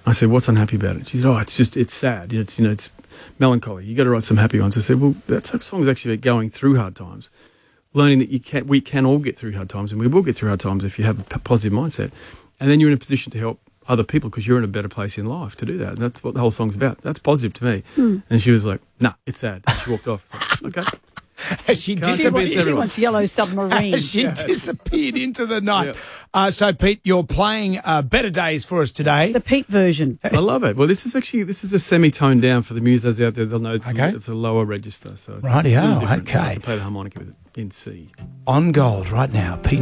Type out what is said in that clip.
I said, what's unhappy about it? She said, it's sad. It's melancholy. You got to write some happy ones. I said, well, that song's actually about going through hard times, learning that we can all get through hard times, and we will get through hard times if you have a positive mindset. And then you're in a position to help other people because you're in a better place in life to do that. And that's what the whole song's about. That's positive to me. And she was like, nah, it's sad. And she walked off. Like, okay. She wants Yellow Submarine. She disappeared into the night. Yeah. So, Pete, you're playing Better Days for us today. The Pete version. I love it. Well, this is a semi-toned down for the musos out there. They'll know it's a lower register. So it's Rightio, okay. okay. I can play the harmonica with it in C. On Gold right now, Pete.